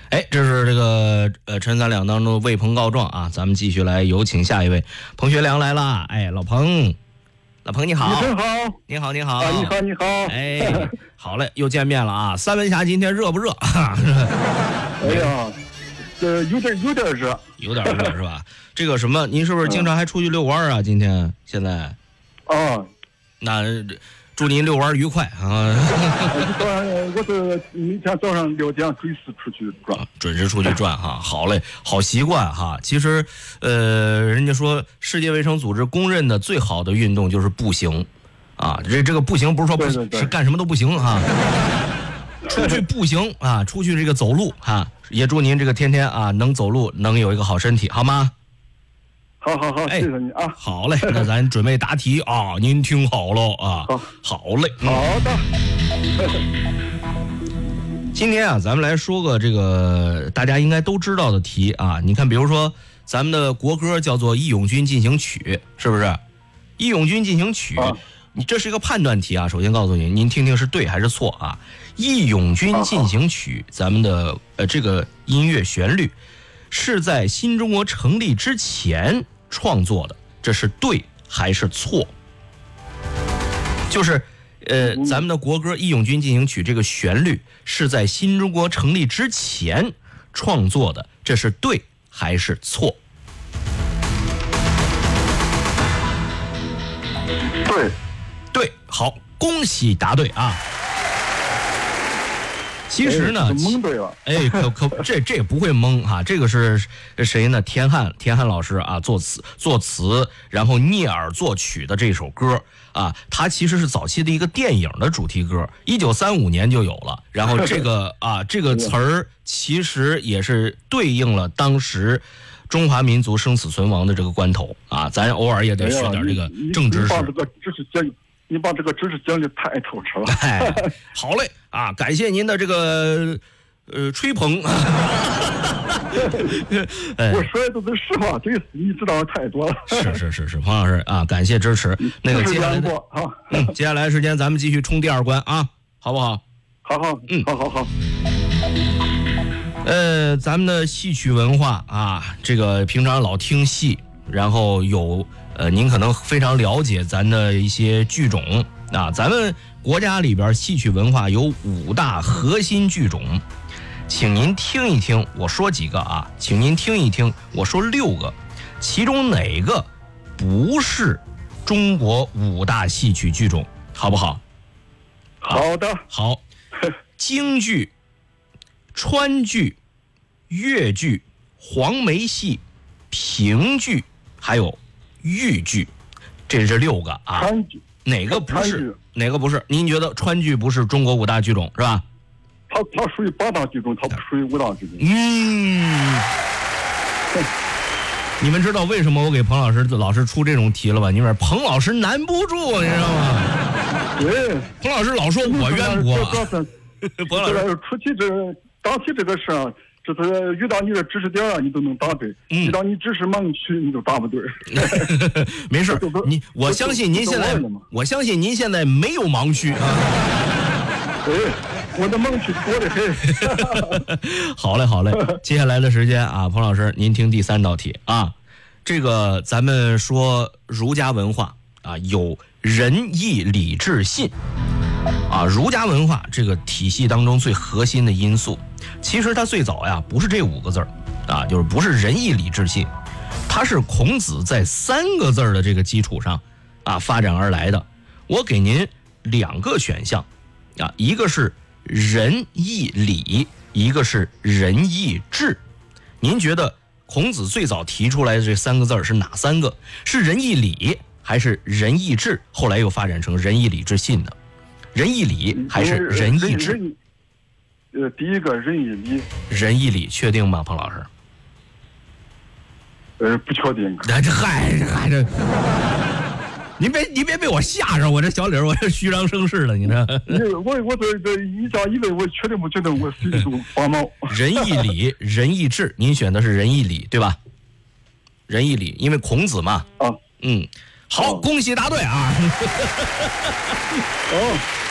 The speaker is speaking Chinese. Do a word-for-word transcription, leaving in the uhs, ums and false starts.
哎，这是这个呃陈三两当中为朋告状啊，咱们继续来有请下一位彭学良来了。哎，老彭，老彭你好， 你好， 你好，你好， 啊，你好，你好， 哎，好嘞，又见面了啊！三文侠今天热不热？ 哎呀，这有点有点热， 有点热是吧？这个什么，您是不是经常还出去遛弯啊？今天现在？ 啊， 那祝您遛弯愉快啊！ 早上我是每天早上六点准时出去转， 准时出去转哈。好嘞，好习惯哈。其实，呃，人家说世界卫生组织公认的最好的运动就是步行，啊，这这个步行不是说不对对对是干什么都不行哈。出去步行啊，出去这个走路哈，也祝您这个天天啊能走路，能有一个好身体，好吗？ 好好好， 哎谢谢你啊。 好嘞，那咱准备答题啊，您听好了啊。 好， 好嘞，嗯、 好的。 今天啊，咱们来说个这个大家应该都知道的题啊。你看，比如说咱们的国歌叫做《义勇军进行曲》，是不是？《义勇军进行曲》 啊， 你这是一个判断题啊。首先告诉您，您听听是对还是错啊？《义勇军进行曲》咱们的呃这个音乐旋律是在新中国成立之前创作的，这是对还是错？就是呃，咱们的国歌《义勇军进行曲》这个旋律是在新中国成立之前创作的，这是对还是错？ 对， 对，好，恭喜答对啊！其实呢， 哎蒙对了， 哎，可可这这也不会蒙哈、啊，这个是谁呢？田汉，田汉老师啊，作词作词，然后聂耳作曲的这首歌啊，它其实是早期的一个电影的主题歌，一九三五年就有了。然后这个啊，这个词儿其实也是对应了当时中华民族生死存亡的这个关头啊，咱偶尔也得学点这个政治史。 你把这个知识讲，你把这个知识讲的太透彻了。 哎，好嘞啊，感谢您的这个呃吹捧。哎、 我说的都是实话，这个你知道的太多了。 是是是是，彭老师啊，感谢支持。那个接下来的啊， 嗯，接下来的时间咱们继续冲第二关啊，好不好？ 好好， 嗯， 好好好。 呃，咱们的戏曲文化啊，这个平常老听戏，然后有呃，您可能非常了解咱的一些剧种啊。咱们国家里边戏曲文化有五大核心剧种，请您听一听，我说几个啊，请您听一听，我说六个，其中哪个不是中国五大戏曲剧种，好不好？ 好的， 好，京剧、川剧、越剧、黄梅戏、评剧，还有豫剧，这是六个啊。 川剧哪个不是？哪个不是？您觉得川剧不是中国五大剧种是吧？ 它它属于八大剧种，它不属于五大剧种。 嗯。你们知道为什么我给彭老师老师出这种题了吧？因为彭老师难不住，你知道吗？ 对， 彭老师老说我渊博。 彭老师出题这答题这个事啊，这是遇到你的知识点啊，你都能答对；嗯、遇到你知识盲区，你都答不对。 没事，你我相信您现在，我相信您现在没有盲区啊。 对，我的盲区多得很。好嘞，好嘞，接下来的时间啊，彭老师您听第三道题啊。这个咱们说儒家文化啊，有仁义礼智信啊，儒家文化这个体系当中最核心的因素，其实它最早呀不是这五个字儿啊，就是不是仁义礼智信，它是孔子在三个字儿的这个基础上啊发展而来的。我给您两个选项啊，一个是仁义礼，一个是仁义智。您觉得孔子最早提出来的这三个字儿是哪三个？是仁义礼还是仁义智？后来又发展成仁义礼智信的？仁义礼还是仁义智？ 呃，第一个仁义礼。 仁义礼确定吗，彭老师？ 呃，不确定。 这嗨，嗨这，您别您别被我吓着，我这小李我这虚张声势了，你这。 我我这这一加一位，我确定不确定？我随手发毛。 仁义礼，仁义智，您选的是仁义礼，对吧？仁义礼，因为孔子嘛。 啊。 嗯。好，恭喜答对啊！ 哦。